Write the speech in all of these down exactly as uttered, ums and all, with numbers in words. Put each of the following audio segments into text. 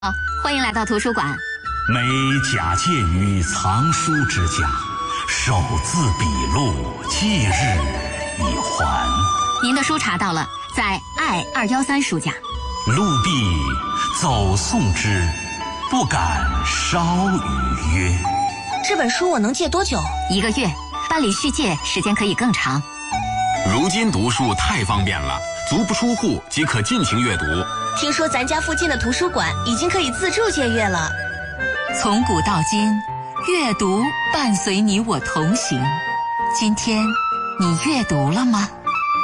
哦，欢迎来到图书馆。 每假借于藏书之家，手自笔录，即日已还。 您的书查到了，在爱二一三书架。 陆必走送之，不敢稍逾约。 这本书我能借多久？ 一个月，办理续借时间可以更长。 如今读书太方便了，足不出户即可尽情阅读。 听说咱家附近的图书馆已经可以自助借阅了。 从古到今，阅读伴随你我同行。今天，你阅读了吗？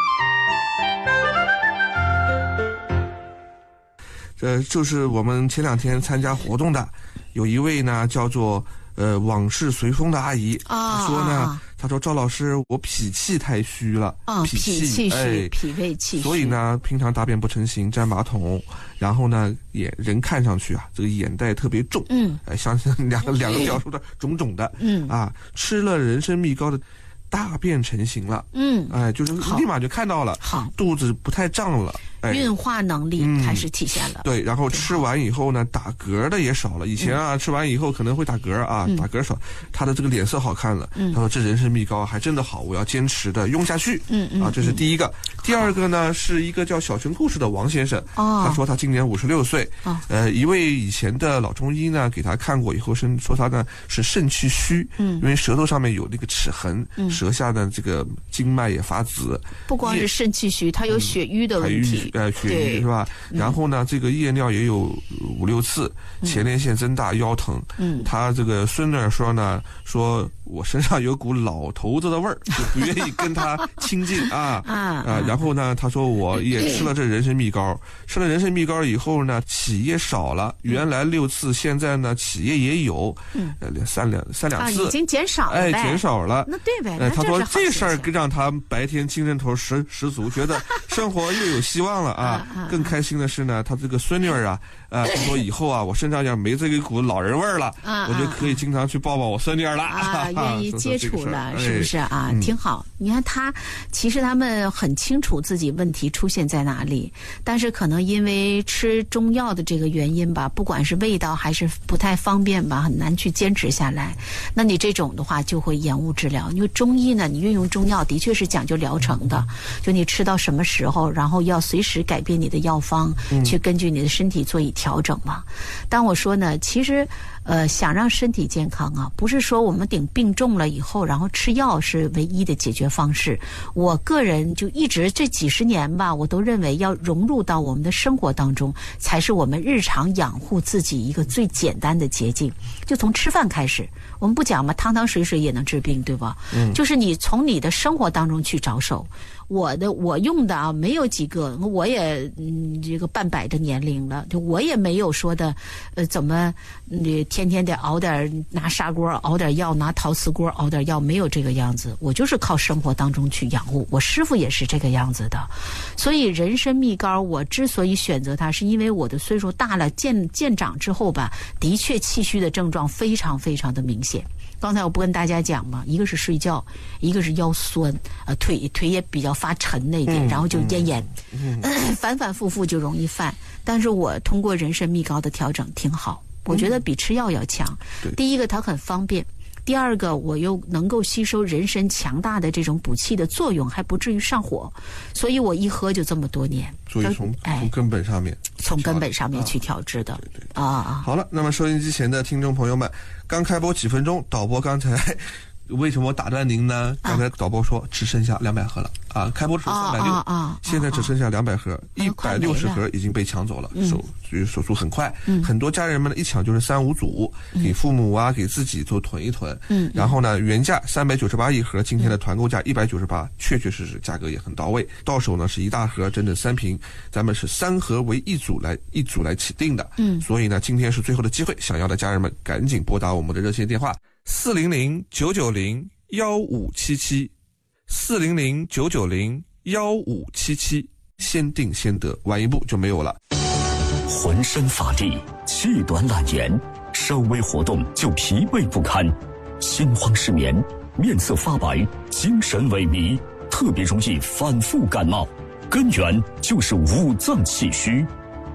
这就是我们前两天参加活动的，有一位呢叫做呃往事随风的阿姨， 啊、 她说呢，她说赵老师，我脾气太虚了， 啊、 脾气气虚、 哎， 脾胃气虚， 所以呢，平常大便不成形，占马桶，然后呢，眼人看上去啊，这个眼袋特别重， 嗯， 哎，像两个两个描述的肿肿的， 嗯啊，吃了人参蜜膏的。大便成型了， 嗯， 哎，就是立马就看到了， 好， 肚子不太胀了，哎， 运化能力开始体现了、 嗯。对，然后吃完以后呢，打嗝的也少了。以前啊，嗯、吃完以后可能会打嗝啊， 嗯、 打嗝少，他的这个脸色好看了。嗯、他说这人参蜜膏还真的好，我要坚持的用下去。 嗯嗯， 啊，这是第一个。第二个呢，是一个叫小城故事的王先生， 哦， 他说他今年五十六岁， 哦， 呃，一位以前的老中医呢给他看过以后，是说他呢是肾气虚， 嗯， 因为舌头上面有那个齿痕，嗯，舌下的这个经脉也发紫， 不光是肾气虚，他有血瘀的问题， 呃，血瘀是吧？然后呢，这个夜尿也有五六次，前列腺增大，腰疼。嗯，他这个孙女说呢，说我身上有股老头子的味儿，就不愿意跟他亲近啊啊啊！然后呢，他说我也吃了这人参蜜膏，吃了人参蜜膏以后呢，起夜少了，原来六次，现在呢起夜也有，嗯，两三两三两次， 啊，已经减少了， 哎，减少了。 那对呗。 哎，他说这事儿让他白天精神头十十足，觉得生活又有希望了啊！更开心的是呢，他这个孙女儿啊，呃，他说以后啊，我身上要没这一股老人味儿了，我就可以经常去抱抱我孙女儿了啊，愿意接触了，是不是啊？ 哎、 挺好。你看他，其实他们很清楚自己问题出现在哪里，但是可能因为吃中药的这个原因吧，不管是味道还是不太方便吧，很难去坚持下来。那你这种的话就会延误治疗，因为中医呢，你运用中药的确是讲究疗程的，就你吃到什么时候，然后要随时改变你的药方，嗯、去根据你的身体做以调整嘛。但我说呢，其实呃，想让身体健康啊，不是说我们顶病重了以后，然后吃药是唯一的解决方式。我个人就一直这几十年吧，我都认为要融入到我们的生活当中，才是我们日常养护自己一个最简单的捷径。就从吃饭开始，我们不讲嘛，汤汤水水也能治病，对吧？嗯，就是你从你的生活当中去着手。我的我用的啊，没有几个，我也嗯这个半百的年龄了，就我也没有说的，呃，怎么你、嗯、天天得熬点拿砂锅熬点药，拿陶瓷锅熬点药，没有这个样子。我就是靠生活当中去养护。我师傅也是这个样子的，所以人参蜜膏我之所以选择它，是因为我的岁数大了，渐渐长之后吧，的确气虚的症状非常非常的明显。刚才我不跟大家讲嘛，一个是睡觉，一个是腰酸，呃，腿腿也比较发沉那一点，嗯、然后就咽炎，嗯嗯、反反复复就容易犯。但是我通过人参蜜膏的调整挺好，我觉得比吃药要强。嗯、第一个它很方便。第二个，我又能够吸收人参强大的这种补气的作用，还不至于上火，所以我一喝就这么多年。 所以从、哎、从根本上面， 从根本上面去调制的。 啊、对对啊。 好了，那么收音机前的听众朋友们，刚开播几分钟，导播刚才为什么打断您呢？刚才导播说只剩下两百盒了啊！开播的时候三百六， 啊， 现在只剩下两百盒，一百六十盒已经被抢走了，手所以手速很快，嗯，很多家人们呢一抢就是三五组，嗯、给父母啊，给自己都囤一囤，嗯，然后呢原价三百九十八一盒，今天的团购价一百九十八，确确实实价格也很到位，到手呢是一大盒，整整三瓶，咱们是三盒为一组来一组来起订的，嗯，所以呢今天是最后的机会，想要的家人们赶紧拨打我们的热线电话。四零零九九零幺五七七，四零零九九零幺五七七，先定先得，晚一步就没有了。 浑身乏力，气短懒言，稍微活动就疲惫不堪，心慌失眠，面色发白，精神萎靡，特别容易反复感冒，根源就是五脏气虚。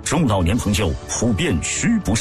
中老年朋友普遍虚不